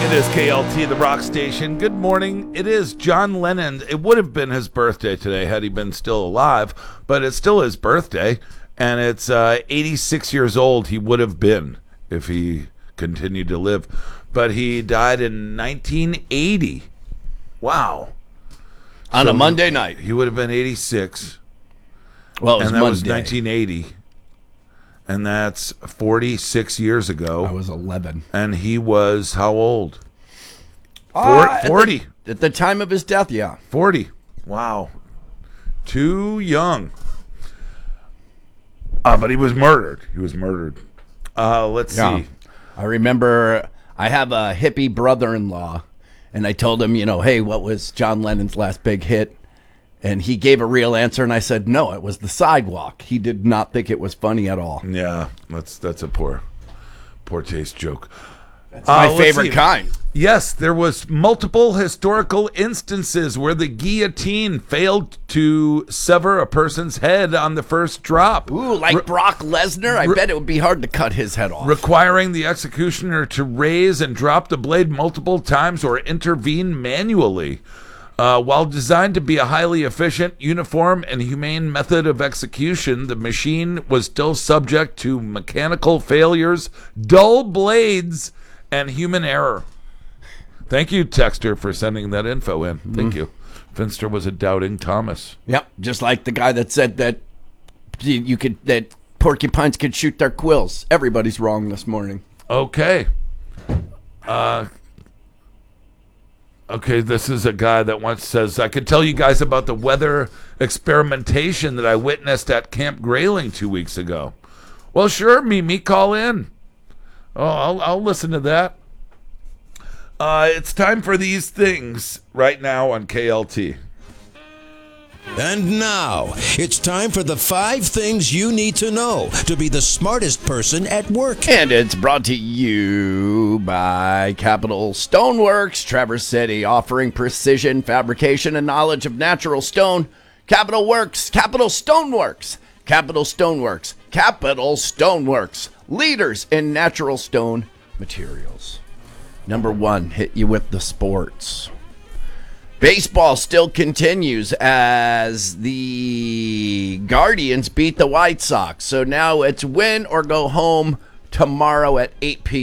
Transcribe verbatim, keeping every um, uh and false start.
It is K L T, the rock station. Good morning. It is John Lennon. It would have been his birthday today had he been still alive, but it's still his birthday, and it's uh, eighty-six years old he would have been if he continued to live. But he died in nineteen eighty. Wow. On So a Monday night. He would have been eighty-six. Well, it was and that Monday. was nineteen eighty. And that's forty-six years ago. I was eleven. And he was how old? Uh, forty. At the, at the time of his death, yeah. forty. Wow. Too young. Uh, but he was murdered. He was murdered. Uh, let's Yeah. see. I remember I have a hippie brother-in-law, and I told him, you know, hey, what was John Lennon's last big hit? And he gave a real answer, and I said, no, it was The Sidewalk. He did not think it was funny at all. Yeah, that's that's a poor, poor taste joke. That's my Uh, let's favorite see. kind. Yes, there was multiple historical instances where the guillotine failed to sever a person's head on the first drop. Ooh, like Re- Brock Lesnar? I re- bet it would be hard to cut his head off. requiring the executioner to raise and drop the blade multiple times or intervene manually. Uh, while designed to be a highly efficient, uniform, and humane method of execution, the machine was still subject to mechanical failures, dull blades, and human error. Thank you, Texter, for sending that info in. Thank you. Finster was a doubting Thomas. Yep, just like the guy that said that you you could that porcupines could shoot their quills. Everybody's wrong this morning. Okay. Uh, okay, this is a guy that once says, I could tell you guys about the weather experimentation that I witnessed at Camp Grayling two weeks ago. Well, sure, Mimi, call in. Oh, I'll, I'll listen to that. Uh, it's time for these things right now on K L T. And now, it's time for the five things you need to know to be the smartest person at work. And it's brought to you by Capital Stoneworks, Traverse City, offering precision fabrication and knowledge of natural stone. Capital Works, Capital Stoneworks, Capital Stoneworks, Capital Stoneworks, leaders in natural stone materials. Number one, hit you with the sports. Baseball still continues as the Guardians beat the White Sox. So now it's win or go home tomorrow at eight p.m.